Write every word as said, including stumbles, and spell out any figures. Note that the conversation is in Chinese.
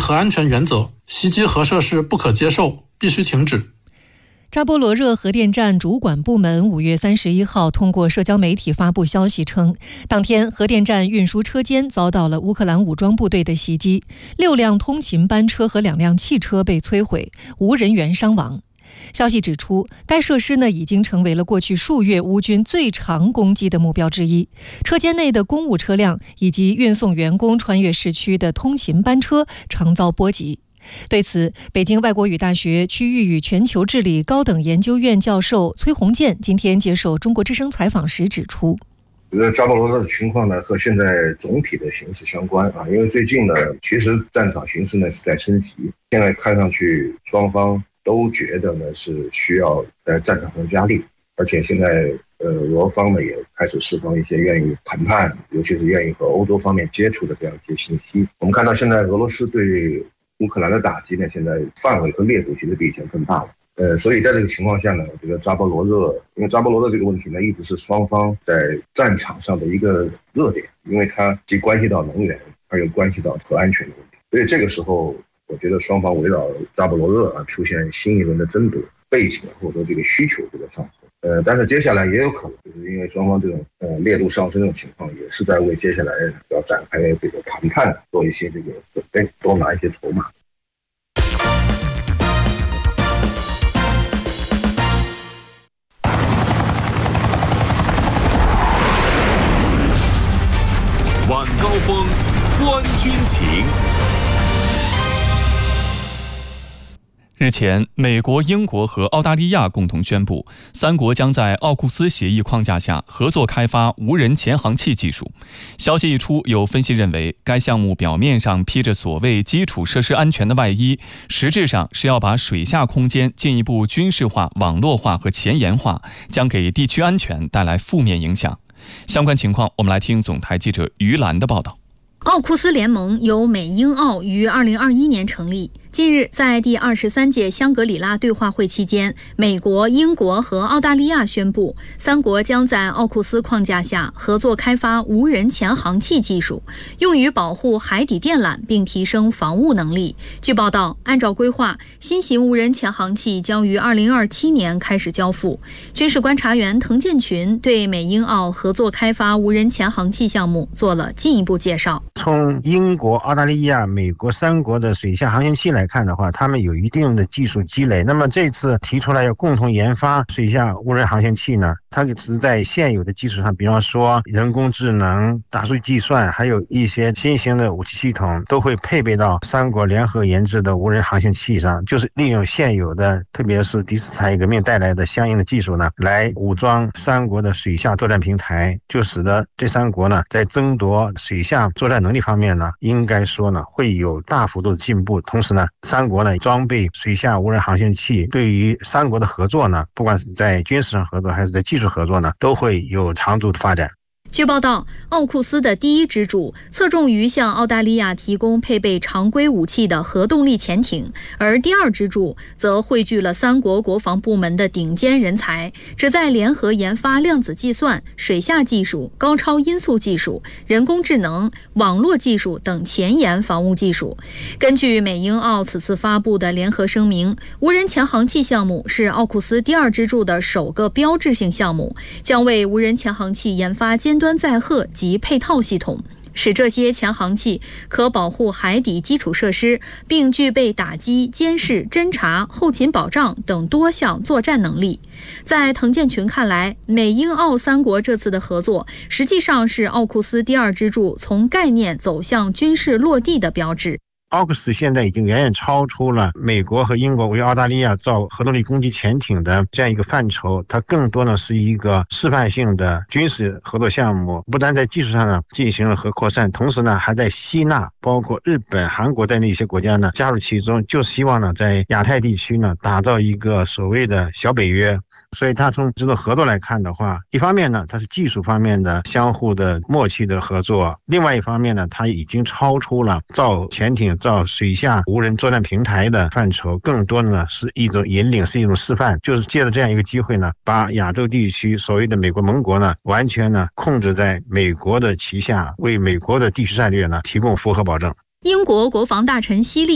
核安全原则，袭击核设施不可接受，必须停止。 扎波罗热核电站主管部门五月三十一号通过社交媒体发布消息称，当天核电站运输车间遭到了乌克兰武装部队的袭击，六辆通勤班车和两辆汽车被摧毁，无人员伤亡。消息指出，该设施呢已经成为了过去数月乌军最常攻击的目标之一，车间内的公务车辆以及运送员工穿越市区的通勤班车常遭波及。对此，北京外国语大学区域与全球治理高等研究院教授崔洪建今天接受中国之声采访时指出， 扎波罗热的情况呢和现在总体的形势相关啊，因为最近呢其实战场形势呢是在升级，现在看上去双方都觉得呢是需要在战场上加力，而且现在呃俄方呢也开始释放一些愿意谈判，尤其是愿意和欧洲方面接触的这样一些信息。我们看到现在俄罗斯对乌克兰的打击呢，现在范围和烈度其实比以前更大了。呃，所以在这个情况下呢，这个扎波罗热，因为扎波罗热这个问题呢，一直是双方在战场上的一个热点，因为它既关系到能源，还有关系到核安全的问题。所以这个时候，我觉得双方围绕扎波罗热啊出现新一轮的争夺，背景或者说这个需求这个上升。呃，但是接下来也有可能，就是因为双方这种呃烈度上升这种情况，也是在为接下来要展开这个谈判做一些这个准备，多拿一些筹码。 晚高峰，观军情。日前，美国、英国和澳大利亚共同宣布，三国将在奥库斯协议框架下合作开发无人潜航器技术。消息一出，有分析认为，该项目表面上披着所谓基础设施安全的外衣，实质上是要把水下空间进一步军事化、网络化和前沿化，将给地区安全带来负面影响。相关情况，我们来听总台记者于兰的报道。 奥库斯联盟由美英澳于二零二一年成立。近日，在第二十三届香格里拉对话会期间，美国、英国和澳大利亚宣布，三国将在奥库斯框架下合作开发无人潜航器技术，用于保护海底电缆并提升防务能力。据报道，按照规划，新型无人潜航器将于二零二七年开始交付。军事观察员滕建群对美英澳合作开发无人潜航器项目做了进一步介绍。 从英国、澳大利亚、美国三国的水下航行器来看的话，他们有一定的技术积累。那么这次提出来要共同研发水下无人航行器呢，它是在现有的基础上，比方说人工智能、大数据计算，还有一些新型的武器系统，都会配备到三国联合研制的无人航行器上，就是利用现有的，特别是第四产业革命带来的相应的技术呢，来武装三国的水下作战平台，就使得这三国呢，在争夺水下作战能力方面呢，应该说呢，会有大幅度的进步。同时呢，三国呢装备水下无人航行器，对于三国的合作呢，不管是在军事上合作还是在技术合作呢，都会有长足的发展。 据报道，奥库斯的第一支柱侧重于向澳大利亚提供配备常规武器的核动力潜艇，而第二支柱则汇聚了三国国防部门的顶尖人才，旨在联合研发量子计算、水下技术、高超音速技术、人工智能、网络技术等前沿防务技术。根据美英澳此次发布的联合声明，无人潜航器项目是奥库斯第二支柱的首个标志性项目，将为无人潜航器研发尖端载荷及配套系统，使这些潜航器可保护海底基础设施，并具备打击、监视、侦察、后勤保障等多项作战能力。在滕建群看来，美英澳三国这次的合作实际上是奥库斯第二支柱从概念走向军事落地的标志。 奥库斯现在已经远远超出了美国和英国为澳大利亚造核动力攻击潜艇的这样一个范畴，它更多呢是一个示范性的军事合作项目，不但在技术上呢进行了核扩散，同时呢还在吸纳包括日本、韩国在内一些国家呢加入其中，就希望呢在亚太地区呢打造一个所谓的小北约。所以它从这个合作来看的话，一方面呢它是技术方面的相互的默契的合作，另外一方面呢它已经超出了造潜艇、造水下无人作战平台的范畴，更多的呢是一种引领，是一种示范，就是借着这样一个机会呢，把亚洲地区所谓的美国盟国呢完全呢控制在美国的旗下，为美国的地区战略呢提供符合保证。 英国国防大臣希利